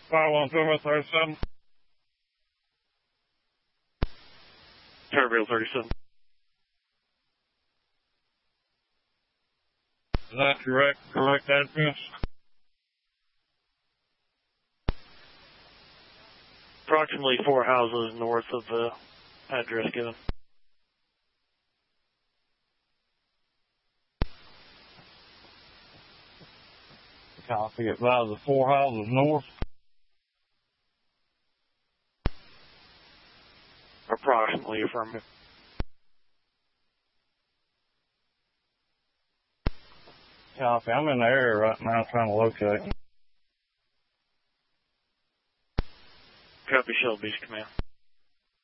51237. Terraville 37. Is that correct address? Approximately 4 houses north of the address given. Copy. Advise the 4 houses north. Approximately affirmative. Copy. I'm in the area right now trying to locate. Copy, Shell Beach Command.